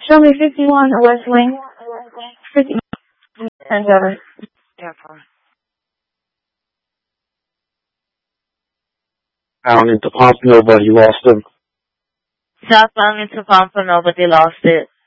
Show me 51 West Wing. 51 and over. Yeah, fine. Down into Pompano, but you lost him. Southbound into Pompano, but they lost it.